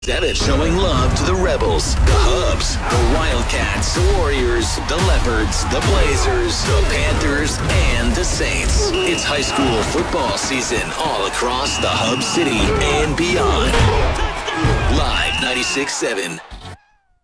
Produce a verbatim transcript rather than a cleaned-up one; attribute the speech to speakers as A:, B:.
A: Seven showing love to the Rebels, the Hubs, the Wildcats, the Warriors, the Leopards, the Blazers, the Panthers, and the Saints. It's high school football season all across the Hub City and beyond. Live ninety-six point seven.